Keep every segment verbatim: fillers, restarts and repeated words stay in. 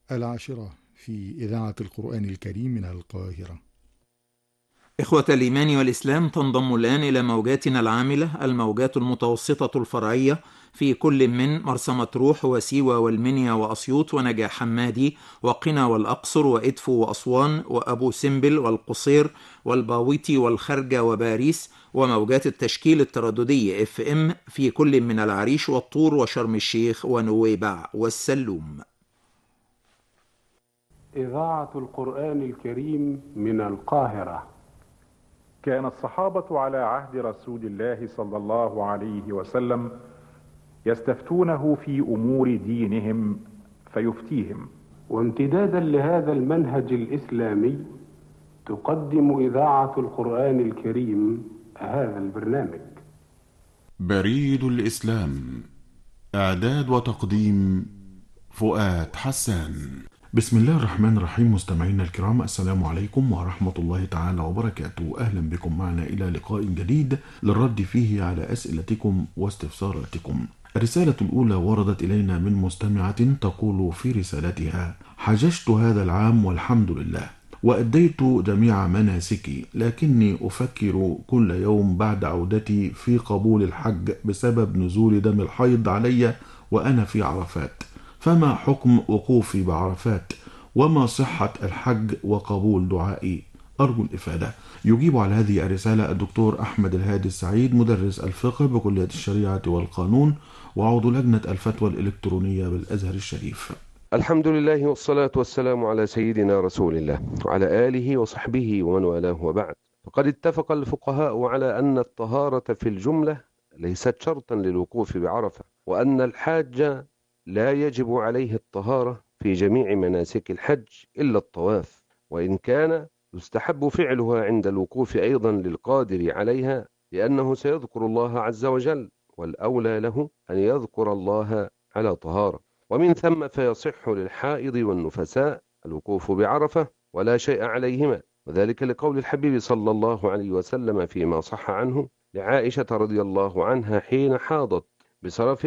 العاشرة في إذاعة القرآن الكريم من القاهرة. إخوة الإيمان والإسلام، تنضم الآن إلى موجاتنا العاملة الموجات المتوسطة الفرعية في كل من مرسى مطروح وسيوة والمنيا وأسيوط ونجع حمادي وقنا والأقصر وإدفو وأسوان وأبو سمبل والقصير والباويتي والخرجة وباريس، وموجات التشكيل الترددي اف ام في كل من العريش والطور وشرم الشيخ ونويبع والسلوم. إذاعة القرآن الكريم من القاهرة. كان الصحابة على عهد رسول الله صلى الله عليه وسلم يستفتونه في أمور دينهم فيفتيهم. وامتدادا لهذا المنهج الإسلامي تقدم إذاعة القرآن الكريم هذا البرنامج. بريد الإسلام، إعداد وتقديم فؤاد حسان. بسم الله الرحمن الرحيم. مستمعينا الكرام، السلام عليكم ورحمة الله تعالى وبركاته. أهلا بكم معنا إلى لقاء جديد للرد فيه على أسئلتكم واستفساراتكم. الرسالة الأولى وردت إلينا من مستمعة تقول في رسالتها: حججت هذا العام والحمد لله، وأديت جميع مناسكي، لكني أفكر كل يوم بعد عودتي في قبول الحج بسبب نزول دم الحيض علي وأنا في عرفات، فما حكم وقوفي بعرفات؟ وما صحة الحج وقبول دعائي؟ أرجو الإفادة. يجيب على هذه الرسالة الدكتور أحمد الهادي السعيد، مدرس الفقه بكلية الشريعة والقانون وعضو لجنة الفتوى الإلكترونية بالأزهر الشريف. الحمد لله والصلاة والسلام على سيدنا رسول الله وعلى آله وصحبه ومن والاه، وبعد. فقد اتفق الفقهاء على أن الطهارة في الجملة ليست شرطا للوقوف بعرفة، وأن الحاج لا يجب عليه الطهارة في جميع مناسك الحج إلا الطواف، وإن كان يستحب فعلها عند الوقوف أيضا للقادر عليها، لأنه سيذكر الله عز وجل، والأولى له أن يذكر الله على طهارة. ومن ثم فيصح للحائض والنفساء الوقوف بعرفة ولا شيء عليهما، وذلك لقول الحبيب صلى الله عليه وسلم فيما صح عنه لعائشة رضي الله عنها حين حاضت بصرف: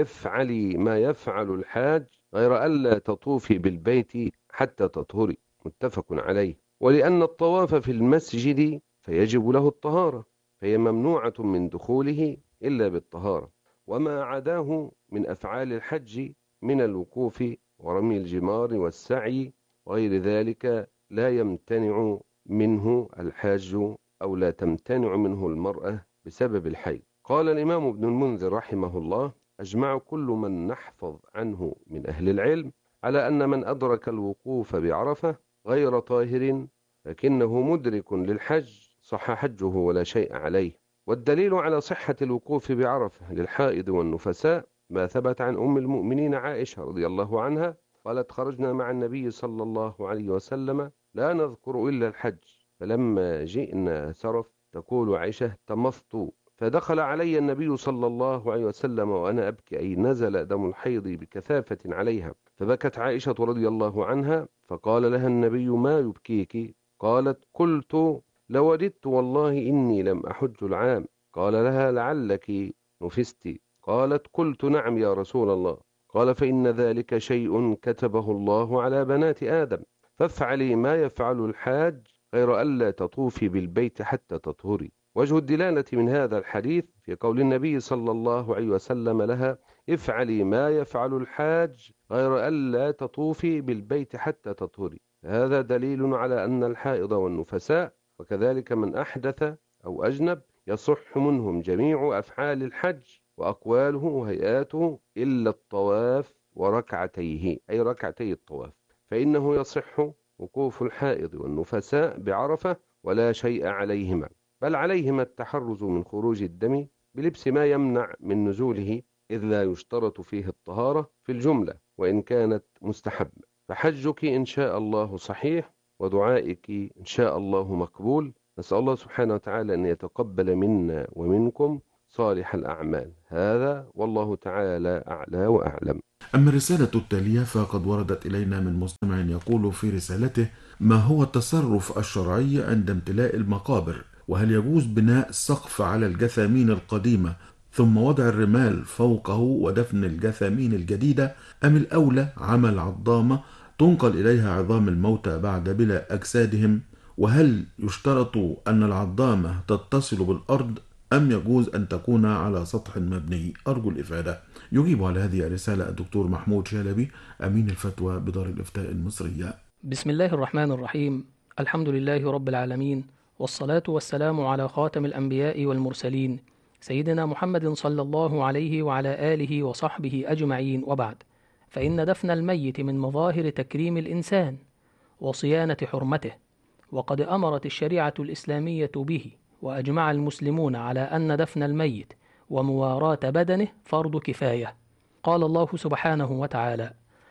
افعلي ما يفعل الحاج غير ألا تطوفي بالبيت حتى تطهري، متفق عليه. ولأن الطواف في المسجد فيجب له الطهارة، فهي ممنوعة من دخوله إلا بالطهارة. وما عداه من أفعال الحج من الوقوف ورمي الجمار والسعي وغير ذلك لا يمتنع منه الحاج، أو لا تمتنع منه المرأة بسبب الحيض. قال الإمام ابن المنذر رحمه الله: أجمع كل من نحفظ عنه من أهل العلم على أن من أدرك الوقوف بعرفة غير طاهر لكنه مدرك للحج صح حجه ولا شيء عليه. والدليل على صحة الوقوف بعرفة للحائض والنفساء ما ثبت عن أم المؤمنين عائشة رضي الله عنها قالت: خرجنا مع النبي صلى الله عليه وسلم لا نذكر إلا الحج، فلما جئنا سرف تقول عائشة: تمضت، فدخل علي النبي صلى الله عليه وسلم وأنا أبكي، أي نزل دم الحيض بكثافة عليها، فبكت عائشة رضي الله عنها، فقال لها النبي: ما يبكيك؟ قالت: قلت لوددت والله إني لم أحج العام. قال لها: لعلك نفست؟ قالت: قلت نعم يا رسول الله. قال: فإن ذلك شيء كتبه الله على بنات آدم، فافعلي ما يفعل الحاج غير ألا تطوفي بالبيت حتى تطهري. وجه الدلالة من هذا الحديث في قول النبي صلى الله عليه وسلم لها: افعلي ما يفعل الحاج غير ألا تطوفي بالبيت حتى تطهري. هذا دليل على أن الحائض والنفساء وكذلك من أحدث أو أجنب يصح منهم جميع أفعال الحج وأقواله وهيئاته إلا الطواف وركعتيه، أي ركعتي الطواف، فإنه يصح وقوف الحائض والنفساء بعرفة ولا شيء عليهما، بل عليهما التحرز من خروج الدم بلبس ما يمنع من نزوله، إذ لا يشترط فيه الطهارة في الجملة وإن كانت مستحبة. فحجك إن شاء الله صحيح، ودعائك إن شاء الله مقبول. نسأل الله سبحانه وتعالى أن يتقبل منا ومنكم صالح الأعمال. هذا والله تعالى أعلى وأعلم. أما الرسالة التالية فقد وردت إلينا من مستمع يقول في رسالته: ما هو التصرف الشرعي عند امتلاء المقابر؟ وهل يجوز بناء سقف على الجثامين القديمة ثم وضع الرمال فوقه ودفن الجثامين الجديدة، أم الأولى عمل عظامة تنقل إليها عظام الموتى بعد بلا أجسادهم؟ وهل يشترط أن العظامة تتصل بالأرض أم يجوز أن تكون على سطح مبني؟ أرجو الإفادة. يجيب على هذه الرسالة الدكتور محمود شلبي، أمين الفتوى بدار الإفتاء المصرية. بسم الله الرحمن الرحيم. الحمد لله رب العالمين، والصلاة والسلام على خاتم الأنبياء والمرسلين سيدنا محمد صلى الله عليه وعلى آله وصحبه أجمعين، وبعد، فإن دفن الميت من مظاهر تكريم الإنسان وصيانة حرمته، وقد أمرت الشريعة الإسلامية به، وأجمع المسلمون على أن دفن الميت ومواراة بدنه فرض كفاية. قال الله سبحانه وتعالى: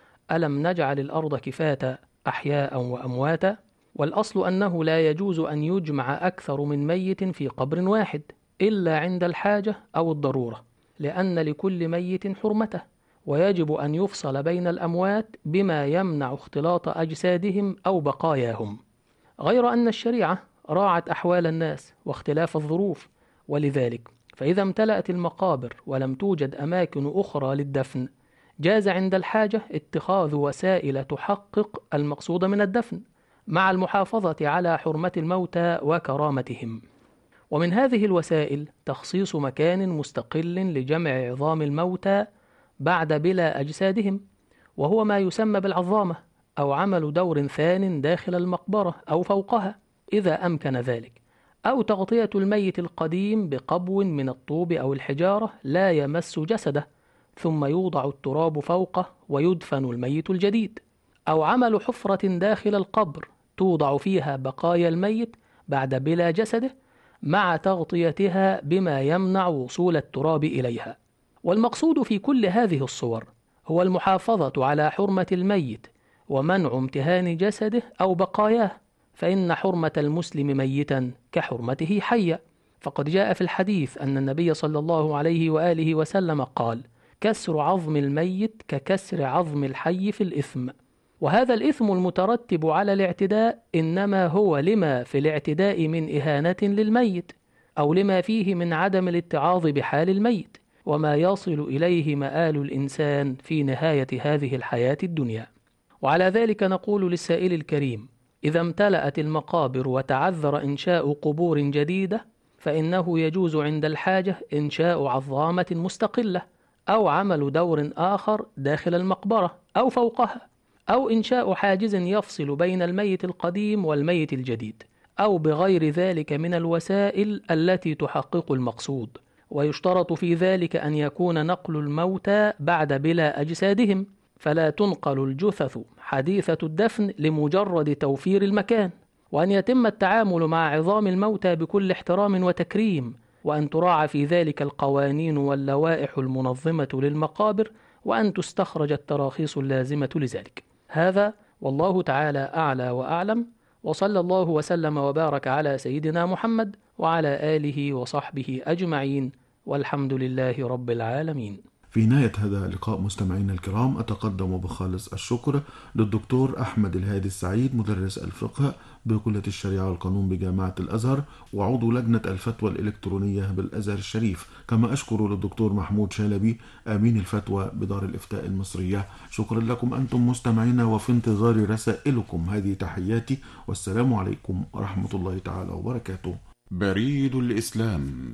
ألم نجعل الأرض كفاة أحياء وأمواتا؟ والأصل أنه لا يجوز أن يجمع أكثر من ميت في قبر واحد إلا عند الحاجة أو الضرورة، لأن لكل ميت حرمته، ويجب أن يفصل بين الأموات بما يمنع اختلاط أجسادهم أو بقاياهم. غير أن الشريعة راعت أحوال الناس واختلاف الظروف، ولذلك فإذا امتلأت المقابر ولم توجد أماكن أخرى للدفن، جاز عند الحاجة اتخاذ وسائل تحقق المقصود من الدفن، مع المحافظة على حرمة الموتى وكرامتهم. ومن هذه الوسائل تخصيص مكان مستقل لجمع عظام الموتى بعد بلا أجسادهم، وهو ما يسمى بالعظامة، أو عمل دور ثان داخل المقبرة أو فوقها إذا أمكن ذلك، أو تغطية الميت القديم بقبو من الطوب أو الحجارة لا يمس جسده، ثم يوضع التراب فوقه ويدفن الميت الجديد، أو عمل حفرة داخل القبر توضع فيها بقايا الميت بعد بلا جسده، مع تغطيتها بما يمنع وصول التراب إليها. والمقصود في كل هذه الصور هو المحافظة على حرمة الميت ومنع امتهان جسده أو بقاياه، فإن حرمة المسلم ميتا كحرمته حيا، فقد جاء في الحديث أن النبي صلى الله عليه وآله وسلم قال: كسر عظم الميت ككسر عظم الحي في الإثم. وهذا الإثم المترتب على الاعتداء إنما هو لما في الاعتداء من إهانة للميت، أو لما فيه من عدم الاتعاظ بحال الميت وما يصل إليه مآل الإنسان في نهاية هذه الحياة الدنيا. وعلى ذلك نقول للسائل الكريم: إذا امتلأت المقابر وتعذر إنشاء قبور جديدة، فإنه يجوز عند الحاجة إنشاء عظامة مستقلة، أو عمل دور آخر داخل المقبرة أو فوقها، أو إنشاء حاجز يفصل بين الميت القديم والميت الجديد، أو بغير ذلك من الوسائل التي تحقق المقصود. ويشترط في ذلك أن يكون نقل الموتى بعد بلا أجسادهم، فلا تنقل الجثث حديثة الدفن لمجرد توفير المكان، وأن يتم التعامل مع عظام الموتى بكل احترام وتكريم، وأن تراعى في ذلك القوانين واللوائح المنظمة للمقابر، وأن تستخرج التراخيص اللازمة لذلك. هذا والله تعالى أعلى وأعلم، وصلى الله وسلم وبارك على سيدنا محمد وعلى آله وصحبه أجمعين، والحمد لله رب العالمين. في نهاية هذا اللقاء مستمعينا الكرام، أتقدم بخالص الشكر للدكتور أحمد الهادي السعيد، مدرس الفقه بكلية الشريعة والقانون بجامعة الأزهر وعضو لجنة الفتوى الإلكترونية بالأزهر الشريف، كما أشكر للدكتور محمود شلبي أمين الفتوى بدار الإفتاء المصرية. شكرا لكم أنتم مستمعينا، وفي انتظار رسائلكم. هذه تحياتي، والسلام عليكم ورحمة الله تعالى وبركاته. بريد الإسلام،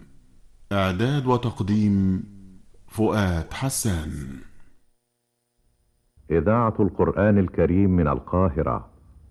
إعداد وتقديم فؤاد حسان. إذاعة القرآن الكريم من القاهرة.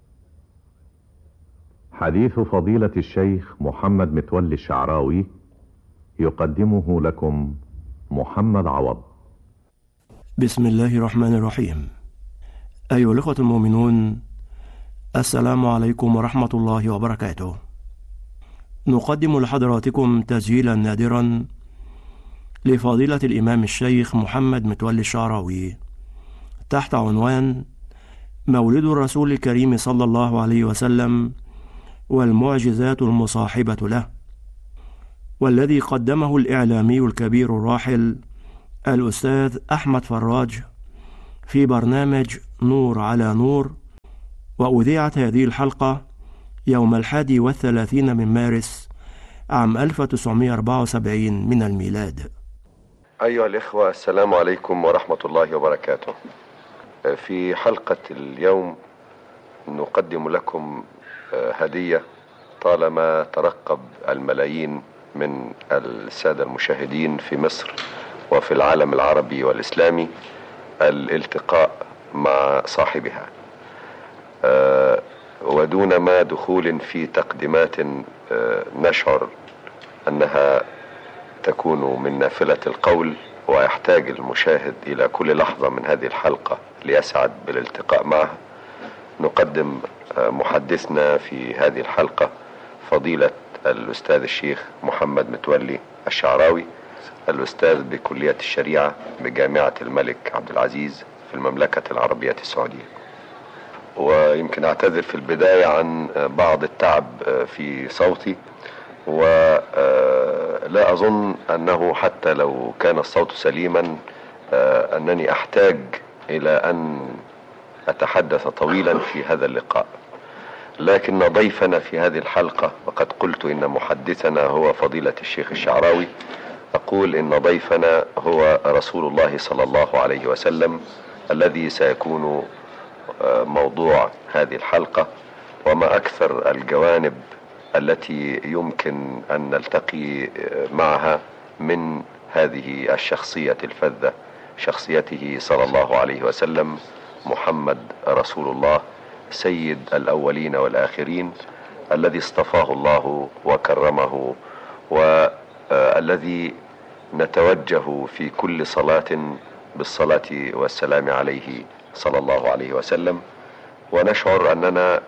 حديث فضيلة الشيخ محمد متولي الشعراوي، يقدمه لكم محمد عوض. بسم الله الرحمن الرحيم. أيها الأخوة المؤمنون، السلام عليكم ورحمة الله وبركاته. نقدم لحضراتكم تسجيلا نادرا لفضيلة الإمام الشيخ محمد متولي الشعراوي تحت عنوان مولد الرسول الكريم صلى الله عليه وسلم والمعجزات المصاحبة له، والذي قدمه الإعلامي الكبير الراحل الأستاذ أحمد فراج في برنامج نور على نور، وأذيعت هذه الحلقة يوم الحادي والثلاثين من مارس عام ألف وتسعمائة وأربعة وسبعين من الميلاد. أيها الإخوة، السلام عليكم ورحمة الله وبركاته. في حلقة اليوم نقدم لكم هدية طالما ترقب الملايين من السادة المشاهدين في مصر وفي العالم العربي والإسلامي الالتقاء مع صاحبها، ودون ما دخول في تقديمات نشعر أنها تكون من نافلة القول، ويحتاج المشاهد إلى كل لحظة من هذه الحلقة ليسعد بالالتقاء معها. نقدم محدثنا في هذه الحلقة فضيلة الأستاذ الشيخ محمد متولي الشعراوي، الأستاذ بكلية الشريعة بجامعة الملك عبد العزيز في المملكة العربية السعودية. ويمكن أعتذر في البداية عن بعض التعب في صوتي، ولا أظن أنه حتى لو كان الصوت سليما أنني أحتاج إلى أن أتحدث طويلا في هذا اللقاء، لكن ضيفنا في هذه الحلقة، وقد قلت إن محدثنا هو فضيلة الشيخ الشعراوي، أقول إن ضيفنا هو رسول الله صلى الله عليه وسلم الذي سيكون موضوع هذه الحلقة، وما أكثر الجوانب التي يمكن أن نلتقي معها من هذه الشخصية الفذة، شخصيته صلى الله عليه وسلم، محمد رسول الله سيد الأولين والآخرين، الذي اصطفاه الله وكرمه، والذي نتوجه في كل صلاة بالصلاة والسلام عليه صلى الله عليه وسلم. ونشعر أننا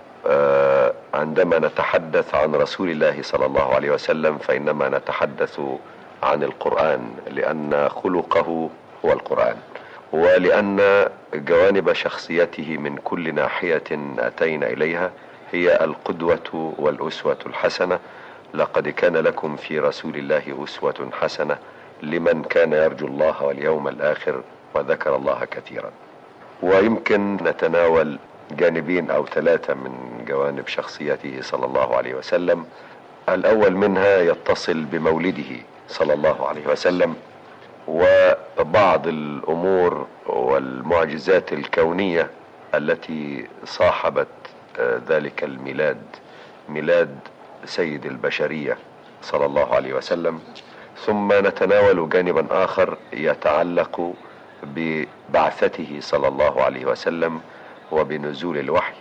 عندما نتحدث عن رسول الله صلى الله عليه وسلم فإنما نتحدث عن القرآن، لأن خلقه هو القرآن، ولأن جوانب شخصيته من كل ناحية أتينا إليها هي القدوة والأسوة الحسنة. لقد كان لكم في رسول الله أسوة حسنة لمن كان يرجو الله واليوم الآخر وذكر الله كثيرا. ويمكن نتناول جانبين أو ثلاثة من جوانب شخصيته صلى الله عليه وسلم. الأول منها يتصل بمولده صلى الله عليه وسلم، وبعض الأمور والمعجزات الكونية التي صاحبت ذلك الميلاد، ميلاد سيد البشرية صلى الله عليه وسلم. ثم نتناول جانبا آخر يتعلق ببعثته صلى الله عليه وسلم وبنزول الوحي،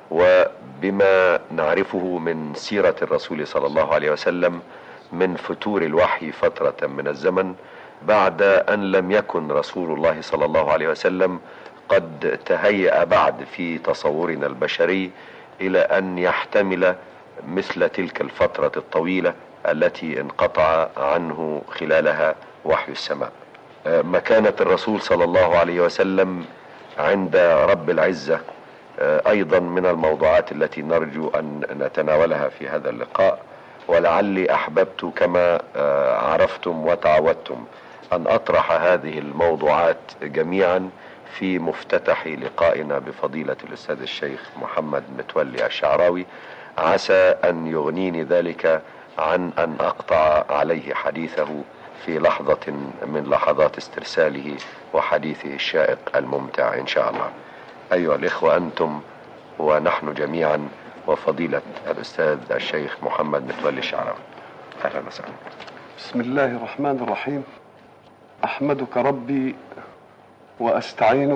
وبما نعرفه من سيرة الرسول صلى الله عليه وسلم من فتور الوحي فترة من الزمن، بعد أن لم يكن رسول الله صلى الله عليه وسلم قد تهيأ بعد في تصورنا البشري إلى أن يحتمل مثل تلك الفترة الطويلة التي انقطع عنه خلالها وحي السماء. مكانة الرسول صلى الله عليه وسلم عند رب العزة أيضا من الموضوعات التي نرجو أن نتناولها في هذا اللقاء، ولعلي أحببت كما عرفتم وتعودتم أن أطرح هذه الموضوعات جميعا في مفتتح لقائنا بفضيلة الأستاذ الشيخ محمد متولي الشعراوي، عسى أن يغنيني ذلك عن أن أقطع عليه حديثه في لحظة من لحظات استرساله وحديثه الشائق الممتع إن شاء الله. أيها الإخوة، أنتم ونحن جميعا وفضيلة الأستاذ الشيخ محمد متولي الشعراوي، أهلا وسهلا. بسم الله الرحمن الرحيم. أحمدك ربي وأستعينك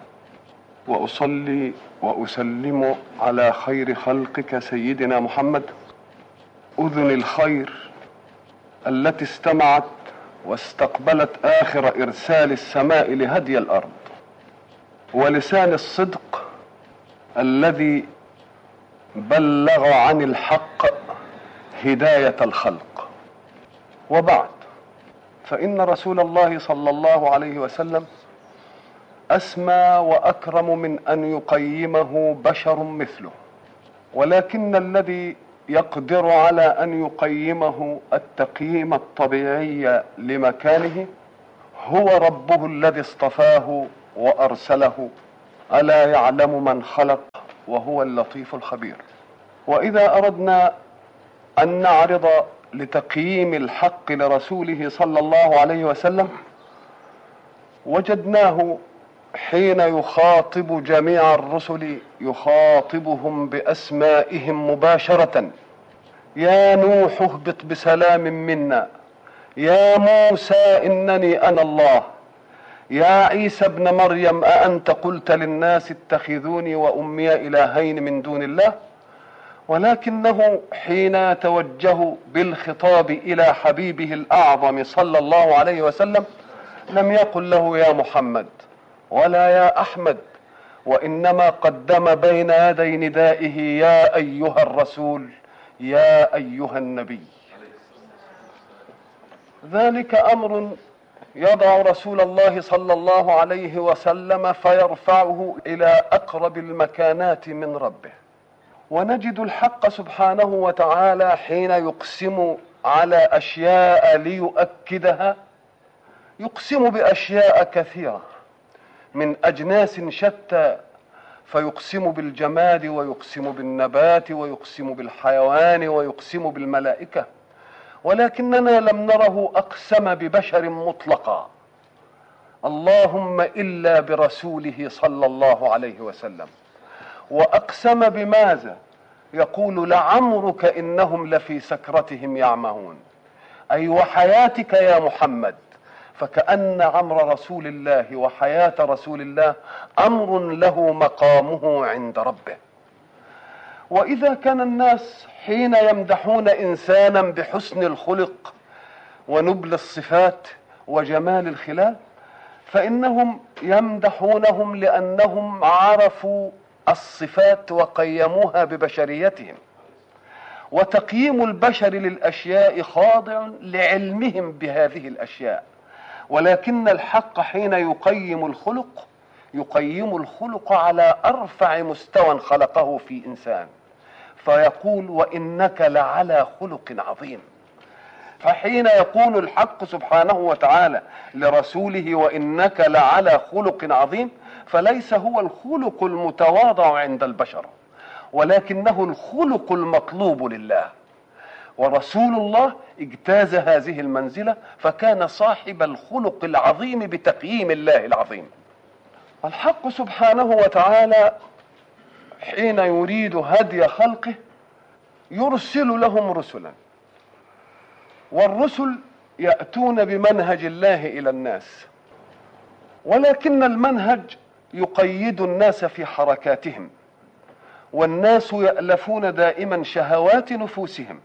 وأصلي وأسلم على خير خلقك سيدنا محمد، أذن الخير التي استمعت واستقبلت آخر إرسال السماء لهدي الأرض، ولسان الصدق الذي بلغ عن الحق هداية الخلق. وبعد، فإن رسول الله صلى الله عليه وسلم أسمى وأكرم من أن يقيمه بشر مثله، ولكن الذي يقدر على أن يقيمه التقييم الطبيعي لمكانه هو ربه الذي اصطفاه وأرسله، ألا يعلم من خلق وهو اللطيف الخبير. وإذا أردنا أن نعرض لتقييم الحق لرسوله صلى الله عليه وسلم وجدناه حين يخاطب جميع الرسل يخاطبهم بأسمائهم مباشرة: يا نوح اهبط بسلام منا، يا موسى إنني أنا الله، يا عيسى ابن مريم أأنت قلت للناس اتخذوني وأمي إلهين من دون الله. ولكنه حين يتوجه بالخطاب إلى حبيبه الأعظم صلى الله عليه وسلم لم يقل له يا محمد ولا يا أحمد، وإنما قدم بين يدي ندائه يا أيها الرسول، يا أيها النبي. ذلك أمر يضع رسول الله صلى الله عليه وسلم فيرفعه إلى أقرب المكانات من ربه. ونجد الحق سبحانه وتعالى حين يقسم على أشياء ليؤكدها يقسم بأشياء كثيرة من أجناس شتى، فيقسم بالجماد ويقسم بالنبات ويقسم بالحيوان ويقسم بالملائكة، ولكننا لم نره أقسم ببشر مطلقا، اللهم إلا برسوله صلى الله عليه وسلم. وأقسم بماذا؟ يقول لعمرك إنهم لفي سكرتهم يعمهون، أي وحياتك يا محمد. فكأن عمر رسول الله وحياة رسول الله أمر له مقامه عند ربه. وإذا كان الناس حين يمدحون إنسانا بحسن الخلق ونبل الصفات وجمال الخلال فإنهم يمدحونهم لأنهم عرفوا الصفات وقيموها ببشريتهم، وتقييم البشر للأشياء خاضع لعلمهم بهذه الأشياء. ولكن الحق حين يقيم الخلق يقيم الخلق على أرفع مستوى خلقه في إنسان، فيقول وإنك لعلى خلق عظيم. فحين يقول الحق سبحانه وتعالى لرسوله وإنك لعلى خلق عظيم، فليس هو الخلق المتواضع عند البشر، ولكنه الخلق المطلوب لله. ورسول الله اجتاز هذه المنزلة فكان صاحب الخلق العظيم بتقييم الله العظيم. الحق سبحانه وتعالى حين يريد هدي خلقه يرسل لهم رسلا، والرسل يأتون بمنهج الله إلى الناس، ولكن المنهج يقيد الناس في حركاتهم، والناس يألفون دائما شهوات نفوسهم،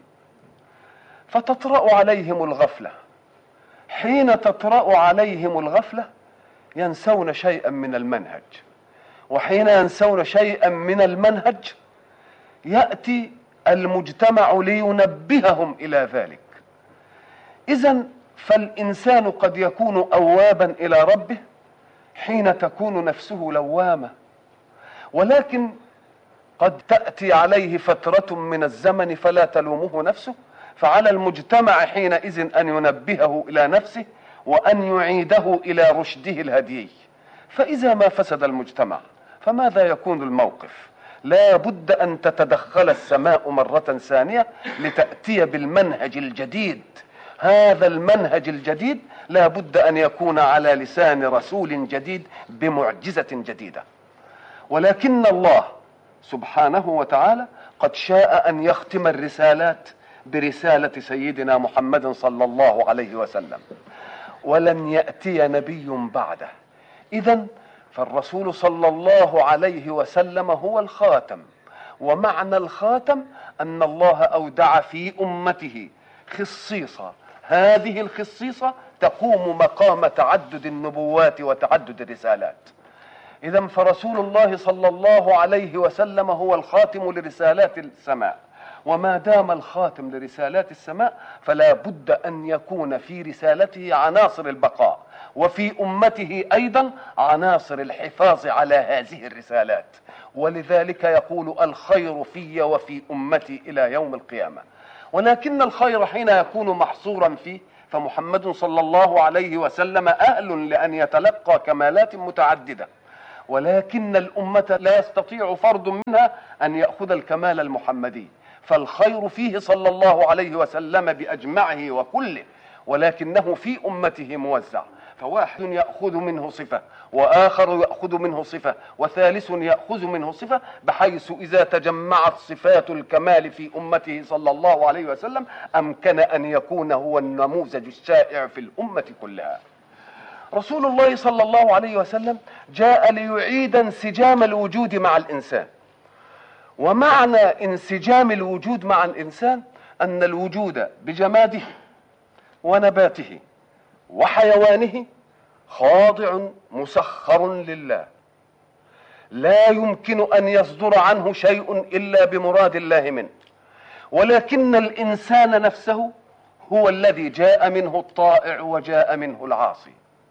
فتطرأ عليهم الغفلة. حين تطرأ عليهم الغفلة ينسون شيئا من المنهج، وحين ينسون شيئا من المنهج يأتي المجتمع لينبههم إلى ذلك. إذن فالإنسان قد يكون أوابا إلى ربه حين تكون نفسه لوامة، ولكن قد تأتي عليه فترة من الزمن فلا تلومه نفسه، فعلى المجتمع حينئذ أن ينبهه إلى نفسه وأن يعيده إلى رشده الهدي. فإذا ما فسد المجتمع فماذا يكون الموقف؟ لا بد أن تتدخل السماء مرة ثانية لتأتي بالمنهج الجديد. هذا المنهج الجديد لا بد أن يكون على لسان رسول جديد بمعجزة جديدة. ولكن الله سبحانه وتعالى قد شاء أن يختم الرسالات برسالة سيدنا محمد صلى الله عليه وسلم، ولن يأتي نبي بعده. إذن فالرسول صلى الله عليه وسلم هو الخاتم، ومعنى الخاتم أن الله أودع في أمته خصيصة، هذه الخصيصة تقوم مقام تعدد النبوات وتعدد الرسالات. إذن فرسول الله صلى الله عليه وسلم هو الخاتم لرسالات السماء، وما دام الخاتم لرسالات السماء فلا بد أن يكون في رسالته عناصر البقاء، وفي أمته أيضا عناصر الحفاظ على هذه الرسالات. ولذلك يقول الخير في وفي أمتي إلى يوم القيامة. ولكن الخير حين يكون محصورا فيه فمحمد صلى الله عليه وسلم أهل لأن يتلقى كمالات متعددة، ولكن الأمة لا يستطيع فرد منها أن يأخذ الكمال المحمدي، فالخير فيه صلى الله عليه وسلم بأجمعه وكله، ولكنه في أمته موزع. فواحد يأخذ منه صفة، وآخر يأخذ منه صفة، وثالث يأخذ منه صفة، بحيث إذا تجمعت صفات الكمال في أمته صلى الله عليه وسلم أمكن أن يكون هو النموذج الشائع في الأمة كلها. رسول الله صلى الله عليه وسلم جاء ليعيد انسجام الوجود مع الإنسان. ومعنى انسجام الوجود مع الإنسان أن الوجود بجماده ونباته وحيوانه خاضع مسخر لله، لا يمكن أن يصدر عنه شيء إلا بمراد الله منه، ولكن الإنسان نفسه هو الذي جاء منه الطائع وجاء منه العاصي.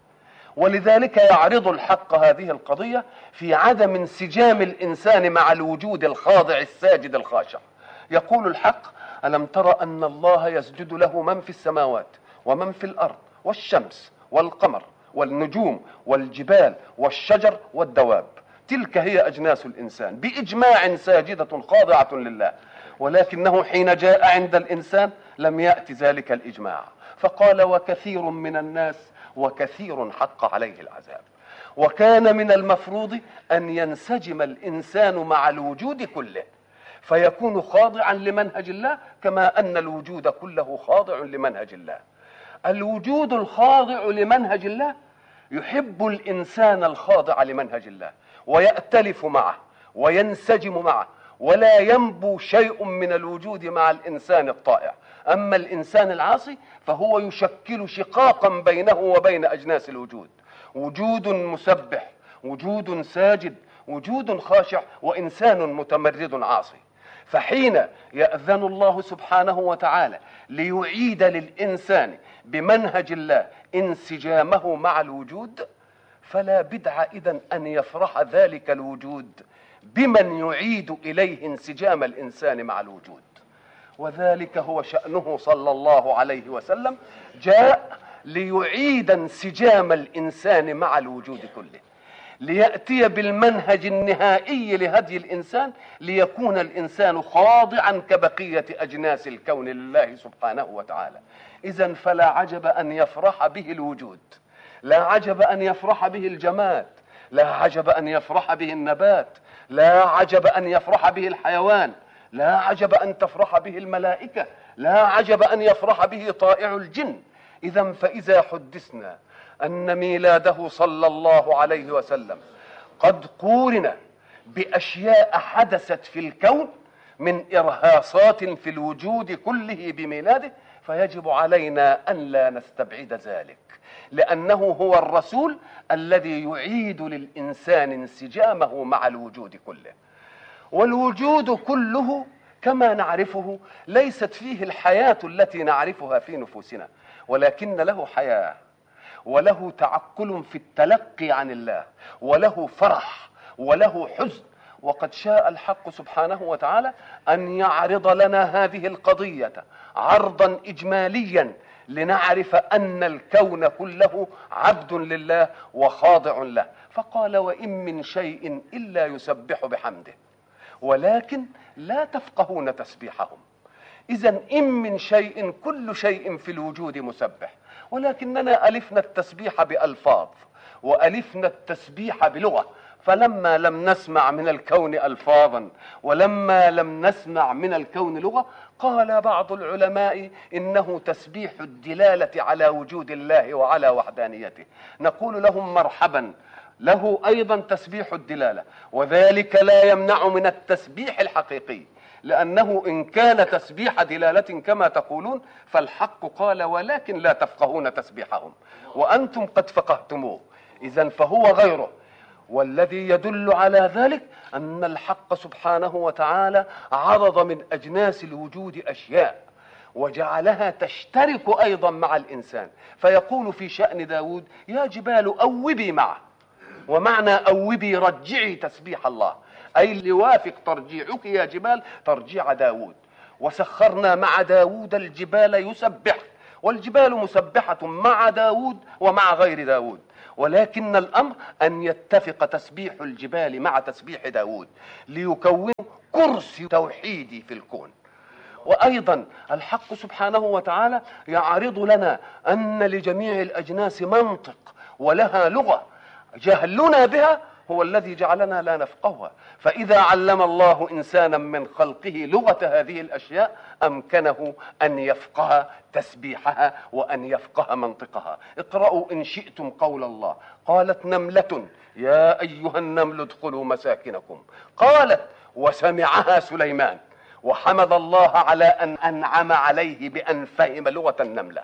ولذلك يعرض الحق هذه القضية في عدم انسجام الإنسان مع الوجود الخاضع الساجد الخاشع. يقول الحق: ألم تر أن الله يسجد له من في السماوات ومن في الأرض والشمس والقمر والنجوم والجبال والشجر والدواب، تلك هي أجناس الإنسان بإجماع ساجدة خاضعة لله. ولكنه حين جاء عند الإنسان لم يأتي ذلك الإجماع، فقال: وكثير من الناس وكثير حق عليه العذاب. وكان من المفروض أن ينسجم الإنسان مع الوجود كله فيكون خاضعا لمنهج الله، كما أن الوجود كله خاضع لمنهج الله. الوجود الخاضع لمنهج الله يحب الإنسان الخاضع لمنهج الله ويأتلف معه وينسجم معه، ولا ينبو شيء من الوجود مع الإنسان الطائع. أما الإنسان العاصي فهو يشكل شقاقا بينه وبين أجناس الوجود، وجود مسبح، وجود ساجد، وجود خاشع، وإنسان متمرد عاصي. فحين يأذن الله سبحانه وتعالى ليعيد للإنسان بمنهج الله انسجامه مع الوجود، فلا بدع إذن أن يفرح ذلك الوجود بمن يعيد إليه انسجام الإنسان مع الوجود. وذلك هو شأنه صلى الله عليه وسلم، جاء ليعيد انسجام الإنسان مع الوجود كله، ليأتي بالمنهج النهائي لهدي الإنسان، ليكون الإنسان خاضعا كبقية أجناس الكون لله سبحانه وتعالى. إذن فلا عجب أن يفرح به الوجود، لا عجب أن يفرح به الجماد، لا عجب أن يفرح به النبات، لا عجب أن يفرح به الحيوان، لا عجب أن تفرح به الملائكة، لا عجب أن يفرح به طائع الجن. إذن فإذا حدثنا أن ميلاده صلى الله عليه وسلم قد قورن بأشياء حدثت في الكون من إرهاصات في الوجود كله بميلاده، فيجب علينا أن لا نستبعد ذلك، لأنه هو الرسول الذي يعيد للإنسان انسجامه مع الوجود كله. والوجود كله كما نعرفه ليست فيه الحياة التي نعرفها في نفوسنا، ولكن له حياة، وله تعقل في التلقي عن الله، وله فرح، وله حزن. وقد شاء الحق سبحانه وتعالى أن يعرض لنا هذه القضية عرضا إجماليا لنعرف أن الكون كله عبد لله وخاضع له. فقال: وإن من شيء إلا يسبح بحمده ولكن لا تفقهون تسبيحهم. إذن إن من شيء، كل شيء في الوجود مسبح، ولكننا ألفنا التسبيح بألفاظ وألفنا التسبيح بلغة، فلما لم نسمع من الكون ألفاظا ولما لم نسمع من الكون لغة، قال بعض العلماء إنه تسبيح الدلالة على وجود الله وعلى وحدانيته. نقول لهم مرحبا، له أيضا تسبيح الدلالة، وذلك لا يمنع من التسبيح الحقيقي، لأنه إن كان تسبيح دلالة كما تقولون فالحق قال: ولكن لا تفقهون تسبيحهم، وأنتم قد فقهتموه. إذن فهو غيره. والذي يدل على ذلك أن الحق سبحانه وتعالى عرض من أجناس الوجود أشياء وجعلها تشترك أيضا مع الإنسان، فيقول في شأن داود: يا جبال أوبي معه. ومعنى أوبي رجعي تسبيح الله، أي ليوافق ترجيعك يا جبال ترجيع داود. وسخرنا مع داود الجبال يسبح، والجبال مسبحة مع داود ومع غير داود، ولكن الأمر أن يتفق تسبيح الجبال مع تسبيح داود ليكونوا كرسي توحيدي في الكون. وأيضا الحق سبحانه وتعالى يعرض لنا أن لجميع الأجناس منطق ولها لغة، جهلنا بها هو الذي جعلنا لا نفقهها. فإذا علم الله إنسانا من خلقه لغة هذه الأشياء أمكنه أن يفقه تسبيحها وأن يفقه منطقها. اقرأوا إن شئتم قول الله: قالت نملة يا أيها النمل ادخلوا مساكنكم، قالت وسمعها سليمان وحمد الله على أن أنعم عليه بأن فهم لغة النملة.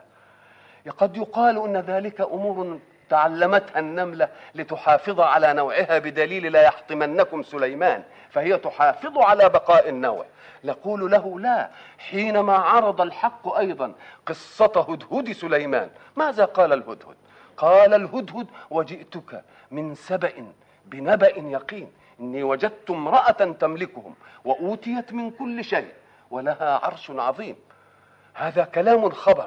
قد يقال أن ذلك أمور تعلمتها النملة لتحافظ على نوعها بدليل لا يحطمنكم سليمان، فهي تحافظ على بقاء النوع. نقول له لا، حينما عرض الحق أيضا قصة هدهد سليمان ماذا قال الهدهد؟ قال الهدهد: وجئتك من سبأ بنبأ يقين إني وجدت امرأة تملكهم وأوتيت من كل شيء ولها عرش عظيم. هذا كلام خبر،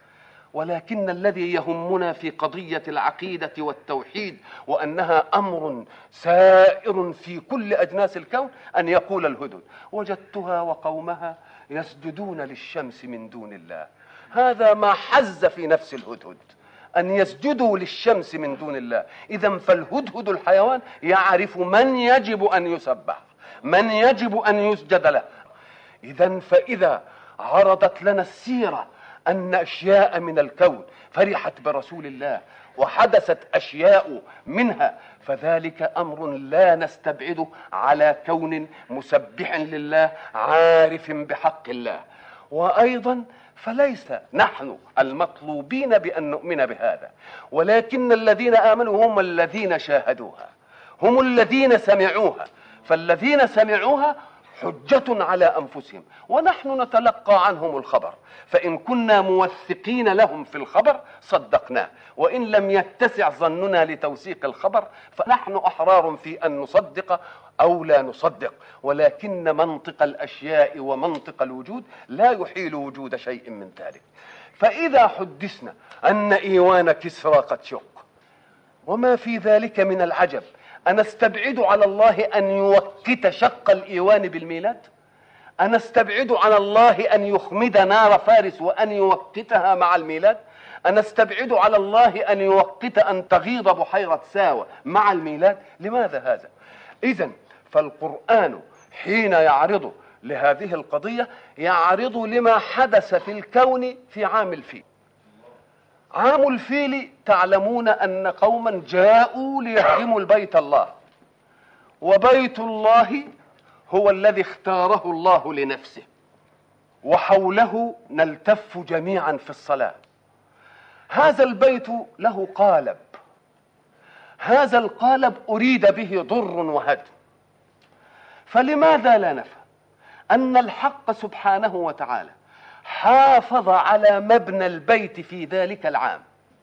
ولكن الذي يهمنا في قضية العقيدة والتوحيد وأنها أمر سائر في كل أجناس الكون أن يقول الهدهد: وجدتها وقومها يسجدون للشمس من دون الله. هذا ما حز في نفس الهدهد، أن يسجدوا للشمس من دون الله. إذن فالهدهد الحيوان يعرف من يجب أن يسبح، من يجب أن يسجد له. إذن فإذا عرضت لنا السيرة أن أشياء من الكون فرحت برسول الله وحدثت أشياء منها، فذلك أمر لا نستبعده على كون مسبح لله عارف بحق الله. وأيضا فليس نحن المطلوبين بأن نؤمن بهذا، ولكن الذين آمنوا هم الذين شاهدوها، هم الذين سمعوها، فالذين سمعوها حجة على أنفسهم، ونحن نتلقى عنهم الخبر، فإن كنا موثقين لهم في الخبر صدقناه، وإن لم يتسع ظننا لتوثيق الخبر فنحن أحرار في أن نصدق أو لا نصدق. ولكن منطق الأشياء ومنطق الوجود لا يحيل وجود شيء من ذلك. فإذا حدثنا أن إيوان كسرى قد شق، وما في ذلك من العجب، أنستبعد على الله أن يوقت شق الإيوان بالميلاد؟ أنستبعد على الله أن يخمد نار فارس وأن يوقتها مع الميلاد؟ أنستبعد على الله أن يوقت أن تغيض بحيرة ساوى مع الميلاد؟ لماذا هذا؟ إذن فالقرآن حين يعرض لهذه القضية يعرض لما حدث في الكون في عام الفيل. عام الفيل تعلمون أن قوما جاءوا ليهدموا البيت الله، وبيت الله هو الذي اختاره الله لنفسه، وحوله نلتف جميعا في الصلاة. هذا البيت له قالب، هذا القالب أريد به ضر وهدم. فلماذا لا نفهم أن الحق سبحانه وتعالى حافظ على مبنى البيت في ذلك العام،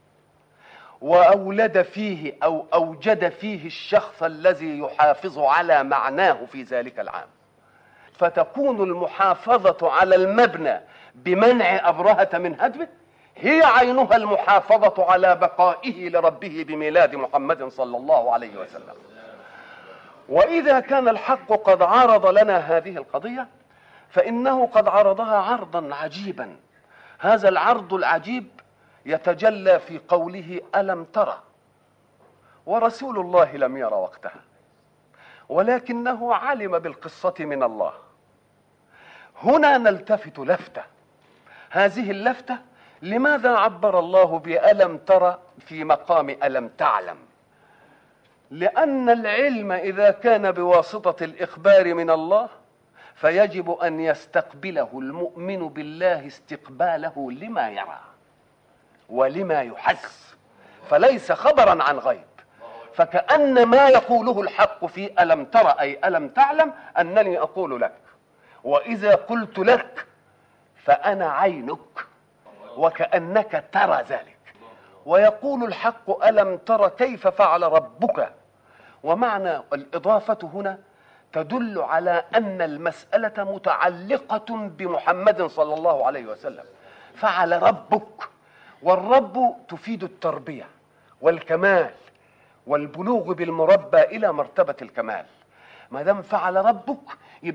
وأولد فيه أو أوجد فيه الشخص الذي يحافظ على معناه في ذلك العام، فتكون المحافظة على المبنى بمنع أبرهة من هدمه هي عينها المحافظة على بقائه لربه بميلاد محمد صلى الله عليه وسلم. وإذا كان الحق قد عرض لنا هذه القضية فإنه قد عرضها عرضا عجيبا. هذا العرض العجيب يتجلى في قوله ألم ترى، ورسول الله لم ير وقتها، ولكنه علم بالقصة من الله. هنا نلتفت لفتة، هذه اللفتة لماذا عبر الله بألم ترى في مقام ألم تعلم؟ لأن العلم إذا كان بواسطة الإخبار من الله فيجب أن يستقبله المؤمن بالله استقباله لما يرى ولما يحس، فليس خبرا عن غيب. فكأن ما يقوله الحق في ألم ترى أي ألم تعلم أنني أقول لك، وإذا قلت لك فأنا عينك وكأنك ترى ذلك. ويقول الحق ألم ترى كيف فعل ربك، ومعنى الإضافة هنا تدل على أن المسألة متعلقة بمحمد صلى الله عليه وسلم. فعل ربك، والرب تفيد التربية والكمال والبلوغ بالمربى إلى مرتبة الكمال. ما دام فعل ربك